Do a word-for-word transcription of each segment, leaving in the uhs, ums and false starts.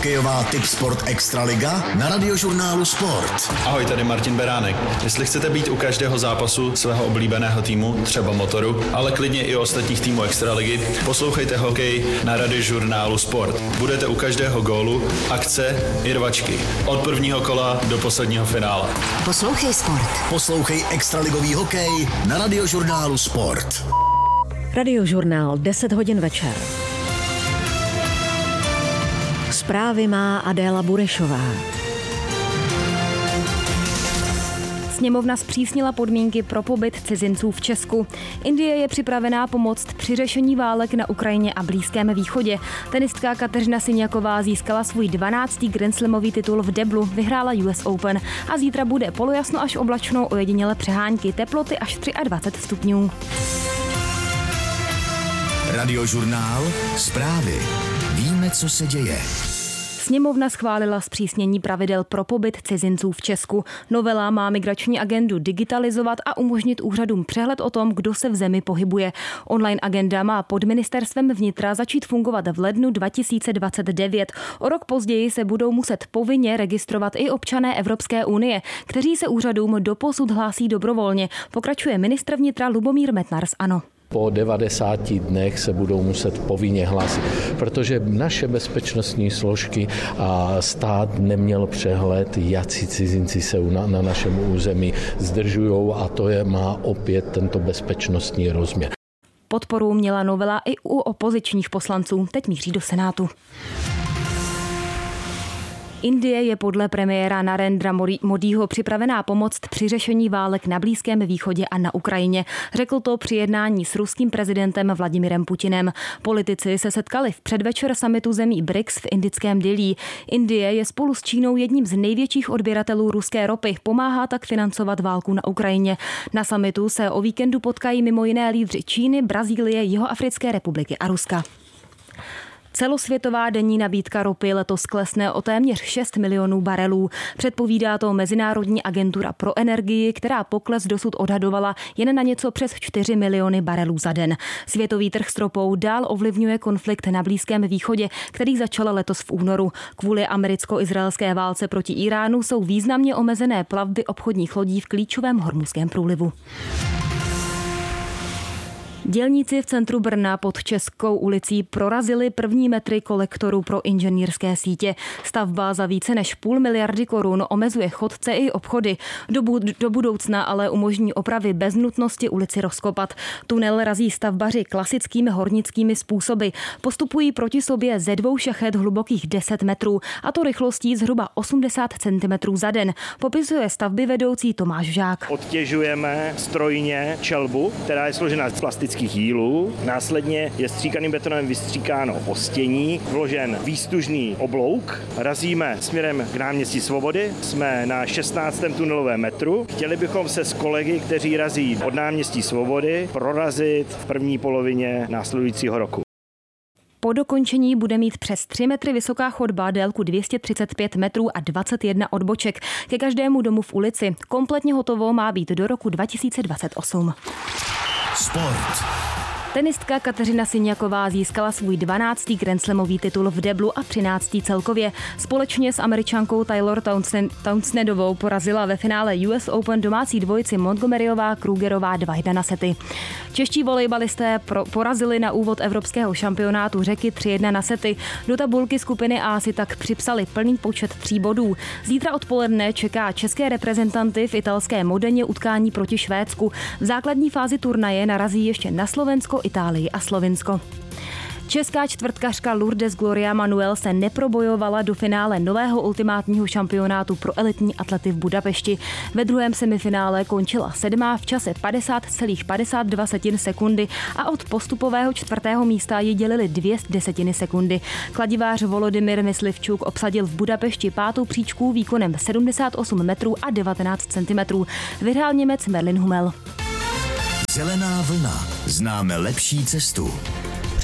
Hokejová Tipsport Extraliga na Radiožurnálu Sport. Ahoj, tady Martin Beránek. Jestli chcete být u každého zápasu svého oblíbeného týmu, třeba Motoru, ale klidně i ostatních týmů Extraligy, poslouchejte hokej na Radiožurnálu Sport. Budete u každého gólu, akce i rvačky. Od prvního kola do posledního finále. Poslouchej Sport. Poslouchej extraligový hokej na Radiožurnálu Sport. Radiožurnál, deset hodin večer. Zprávy má Adéla Burešová. Sněmovna zpřísnila podmínky pro pobyt cizinců v Česku. Indie je připravená pomoct při řešení válek na Ukrajině a Blízkém východě. Tenistka Kateřina Siniaková získala svůj dvanáctý grandslamový titul v deblu, vyhrála U S Open a zítra bude polojasno až oblačno, ojediněle přehánky, teploty až dvacet tři stupňů. Radiožurnál, zprávy. Víme, co se děje. Sněmovna schválila zpřísnění pravidel pro pobyt cizinců v Česku. Novela má migrační agendu digitalizovat a umožnit úřadům přehled o tom, kdo se v zemi pohybuje. Online agenda má pod ministerstvem vnitra začít fungovat v lednu dva tisíce dvacet devět. O rok později se budou muset povinně registrovat i občané Evropské unie, kteří se úřadům doposud hlásí dobrovolně. Pokračuje ministr vnitra Lubomír Metnar z ANO. Po devadesáti dnech se budou muset povinně hlásit, protože naše bezpečnostní složky a stát neměl přehled, jací cizinci se na, na našem území zdržují, a to je, má opět tento bezpečnostní rozměr. Podporu měla novela i u opozičních poslanců, teď míří do Senátu. Indie je podle premiéra Narendra Modího připravená pomoct při řešení válek na Blízkém východě a na Ukrajině. Řekl to při jednání s ruským prezidentem Vladimirem Putinem. Politici se setkali v předvečer summitu zemí B R I C S v indickém Dillí. Indie je spolu s Čínou jedním z největších odběratelů ruské ropy, pomáhá tak financovat válku na Ukrajině. Na summitu se o víkendu potkají mimo jiné lídři Číny, Brazílie, Jihoafrické republiky a Ruska. Celosvětová denní nabídka ropy letos klesne o téměř šest milionů barelů. Předpovídá to Mezinárodní agentura pro energii, která pokles dosud odhadovala jen na něco přes čtyři miliony barelů za den. Světový trh s ropou dál ovlivňuje konflikt na Blízkém východě, který začal letos v únoru. Kvůli americko-izraelské válce proti Iránu jsou významně omezené plavby obchodních lodí v klíčovém Hormuzském průlivu. Dělníci v centru Brna pod Českou ulicí prorazili první metry kolektoru pro inženýrské sítě. Stavba za více než půl miliardy korun omezuje chodce i obchody. Do, bud- do budoucna ale umožní opravy bez nutnosti ulici rozkopat. Tunel razí stavbaři klasickými hornickými způsoby. Postupují proti sobě ze dvou šachet hlubokých deset metrů, a to rychlostí zhruba osmdesát centimetrů za den. Popisuje stavby vedoucí Tomáš Žák. Odtěžujeme strojně čelbu, která je složena z plastických jílů. Následně je stříkaným betonem vystříkáno ostění, vložen výstužný oblouk. Razíme směrem k náměstí Svobody. Jsme na šestnáctém tunelovém metru. Chtěli bychom se s kolegy, kteří razí od náměstí Svobody, prorazit v první polovině následujícího roku. Po dokončení bude mít přes tři metry vysoká chodba, délku dvě stě třicet pět metrů a dvacet jedna odboček. Ke každému domu v ulici. Kompletně hotovo má být do roku dva tisíce dvacet osm. Sport. Tenistka Kateřina Siniaková získala svůj dvanáctý grandslamový titul v deblu a třináctý celkově. Společně s Američankou Taylor Townsendovou porazila ve finále U S Open domácí dvojici Montgomeryová Krugerová dva jedna na sety. Čeští volejbalisté pro, porazili na úvod evropského šampionátu Řeky tři jedna na sety. Do tabulky skupiny A si tak připsali plný počet tří bodů. Zítra odpoledne čeká české reprezentanty v italské Modeně utkání proti Švédsku. V základní fázi turnaje narazí ještě na Slovensko, Itálii a Slovinsko. Česká čtvrtkařka Lourdes Gloria Manuel se neprobojovala do finále nového ultimátního šampionátu pro elitní atlety v Budapešti. Ve druhém semifinále končila sedmá v čase padesát celá padesát dva sekundy a od postupového čtvrtého místa ji dělily dvě desetiny sekundy. Kladivář Volodymyr Myslivčuk obsadil v Budapešti pátou příčku výkonem sedmdesát osm metrů a devatenáct centimetrů. Vyhrál Němec Merlin Hummel. Zelená vlna. Známe lepší cestu.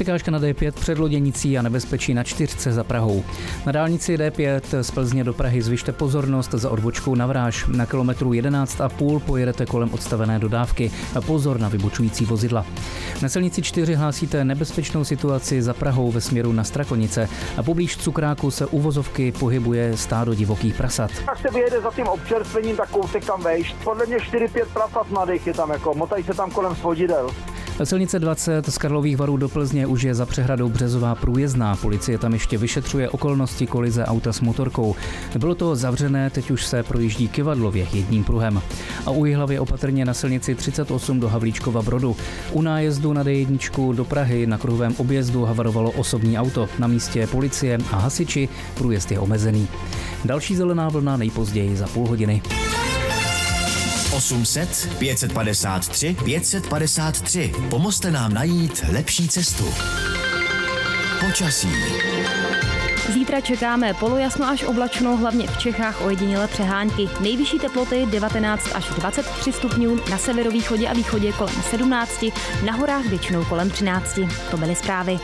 Překážka na D pět před Loděnicí a nebezpečí na čtyřce za Prahou. Na dálnici D pět z Plzně do Prahy zvyšte pozornost za odbočkou na Vráž. Na kilometru jedenáct a půl pojedete kolem odstavené dodávky. Pozor na vybočující vozidla. Na silnici čtyři hlásíte nebezpečnou situaci za Prahou ve směru na Strakonice a poblíž Cukráku se u vozovky pohybuje stádo divokých prasat. Jak se vyjede za tím občerstvením, tak kousek tam vejš. Podle mě čtyři pět prasat mladých je tam, jako motají se tam kolem svodidel. Silnice dvacet z Karlových Varů do Plzně už je za přehradou Březová průjezdná. Policie tam ještě vyšetřuje okolnosti kolize auta s motorkou. Bylo to zavřené, teď už se projíždí kyvadlově jedním pruhem. A u Jihlavy opatrně na silnici třicet osm do Havlíčkova Brodu. U nájezdu na D jedna do Prahy na kruhovém objezdu havarovalo osobní auto. Na místě policie a hasiči, průjezd je omezený. Další zelená vlna nejpozději za půl hodiny. osm set, pět set padesát tři, pět set padesát tři. Pomozte nám najít lepší cestu. Počasí. Zítra čekáme polojasno až oblačno, hlavně v Čechách ojedinělé přehánky. Nejvyšší teploty devatenáct až dvacet tři stupňů, na severovýchodě a východě kolem sedmnáct, na horách většinou kolem třináct. To byly zprávy.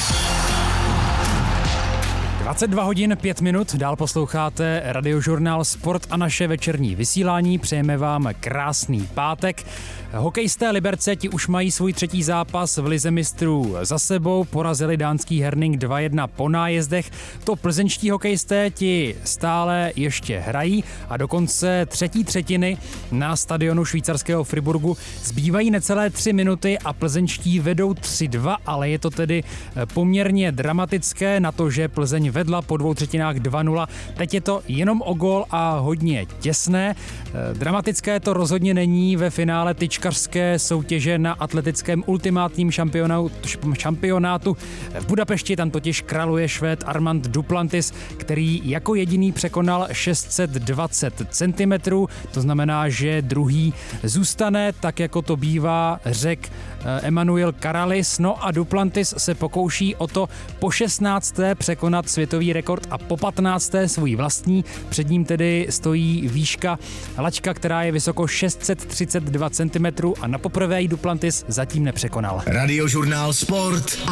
dvacet dva hodin pět minut, dál posloucháte Radiožurnál Sport a naše večerní vysílání. Přejeme vám krásný pátek. Hokejisté Liberce ti už mají svůj třetí zápas v lize mistrů za sebou, porazili dánský Herning dva jedna po nájezdech. To plzeňští hokejisté ti stále ještě hrají a do konce třetí třetiny na stadionu švýcarského Friburgu zbývají necelé tři minuty a plzeňští vedou tři dva, ale je to tedy poměrně dramatické na to, že Plzeň vedla po dvou třetinách dva nula. Teď je to jenom o gól a hodně těsné. Dramatické to rozhodně není ve finále tyčkařské soutěže na atletickém ultimátním šampionátu, šampionátu v Budapešti. Tam totiž králuje Švéd Armand Duplantis, který jako jediný překonal šest set dvacet centimetrů. To znamená, že druhý zůstane, tak jako to bývá, Řek Emanuel Karalis. No a Duplantis se pokouší o to po šestnácté překonat světový rekord a po patnácté svůj vlastní. Před ním tedy stojí výška laťka, která je vysoko šest set třicet dva centimetrů a na poprvé ji Duplantis zatím nepřekonal. Radiožurnál Sport